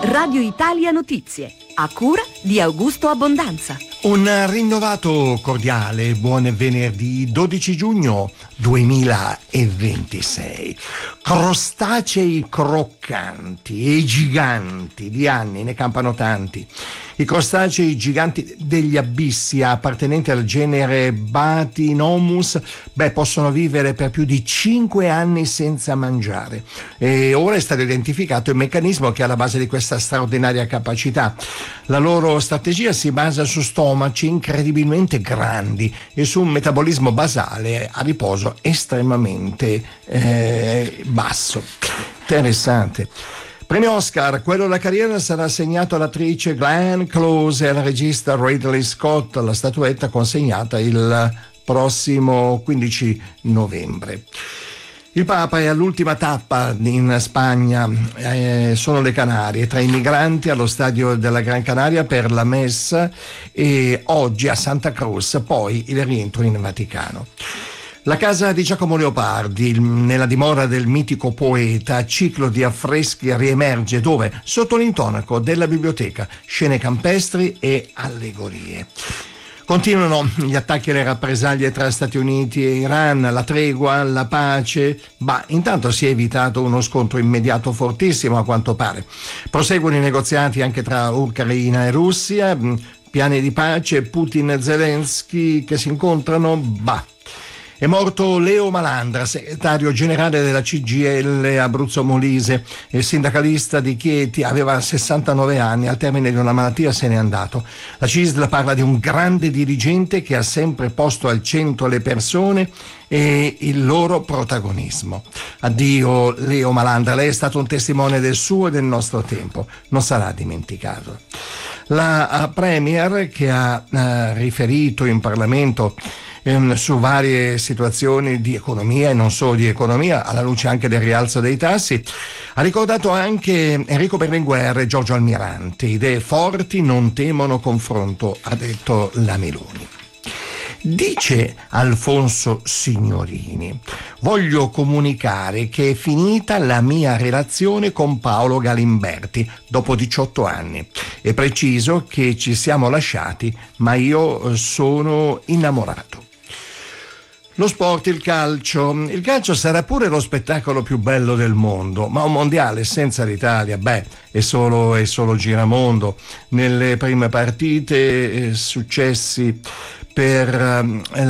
Radio Italia Notizie, a cura di Augusto Abbondanza. Un rinnovato cordiale buon venerdì 12 giugno 2026. Crostacei croccanti e giganti di anni ne campano tanti. I crostacei giganti degli abissi appartenenti al genere Bathynomus possono vivere per più di 5 anni senza mangiare, e ora è stato identificato il meccanismo che è alla base di questa straordinaria capacità. La loro strategia si basa su stomaci incredibilmente grandi e su un metabolismo basale a riposo estremamente basso. Interessante. Premio Oscar, quello della carriera, sarà assegnato all'attrice Glenn Close e al regista Ridley Scott. La statuetta consegnata il prossimo 15 novembre. Il Papa è all'ultima tappa in Spagna, sono le Canarie, tra i migranti allo stadio della Gran Canaria per la messa, e oggi a Santa Cruz, poi il rientro in Vaticano. La casa di Giacomo Leopardi, nella dimora del mitico poeta, ciclo di affreschi riemerge dove, sotto l'intonaco della biblioteca, scene campestri e allegorie. Continuano gli attacchi e le rappresaglie tra Stati Uniti e Iran, la tregua, la pace. Intanto si è evitato uno scontro immediato fortissimo, a quanto pare. Proseguono i negoziati anche tra Ucraina e Russia, piani di pace, Putin e Zelensky che si incontrano. È morto Leo Malandra, segretario generale della CGIL Abruzzo Molise e sindacalista di Chieti. Aveva 69 anni, al termine di una malattia se n'è andato. La CISL parla di un grande dirigente che ha sempre posto al centro le persone e il loro protagonismo. Addio Leo Malandra, lei è stato un testimone del suo e del nostro tempo, non sarà dimenticato. La Premier, che ha riferito in Parlamento su varie situazioni di economia e non solo di economia, alla luce anche del rialzo dei tassi, ha ricordato anche Enrico Berlinguer e Giorgio Almirante. Idee forti non temono confronto, ha detto la Meloni. Dice Alfonso Signorini: voglio comunicare che è finita la mia relazione con Paolo Galimberti dopo 18 anni. È preciso che ci siamo lasciati, ma io sono innamorato. Lo sport, il calcio. Il calcio sarà pure lo spettacolo più bello del mondo, ma un mondiale senza l'Italia, è solo giramondo. Nelle prime partite successi per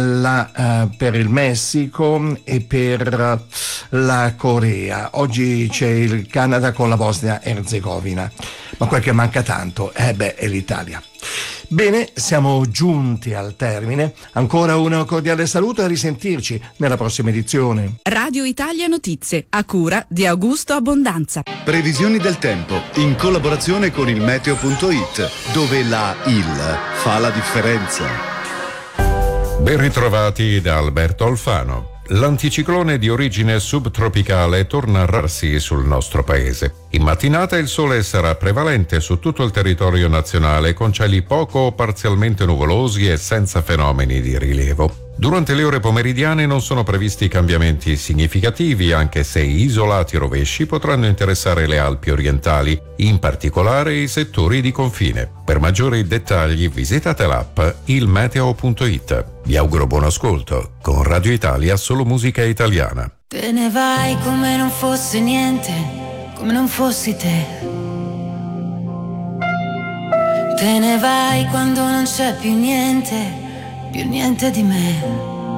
il Messico e per la Corea. Oggi c'è il Canada con la Bosnia-Erzegovina, ma quel che manca tanto è l'Italia. Bene, siamo giunti al termine. Ancora un cordiale saluto e a risentirci nella prossima edizione. Radio Italia Notizie, a cura di Augusto Abbondanza. Previsioni del tempo in collaborazione con il meteo.it, dove la IL fa la differenza. Ben ritrovati da Alberto Alfano. L'anticiclone di origine subtropicale torna a rarsi sul nostro paese. In mattinata il sole sarà prevalente su tutto il territorio nazionale, con cieli poco o parzialmente nuvolosi e senza fenomeni di rilievo. Durante le ore pomeridiane non sono previsti cambiamenti significativi, anche se isolati rovesci potranno interessare le Alpi orientali, in particolare i settori di confine. Per maggiori dettagli visitate l'app ilmeteo.it. Vi auguro buon ascolto. Con Radio Italia solo musica italiana. Te ne vai come non fosse niente, come non fossi te. Te ne vai quando non c'è più niente di me.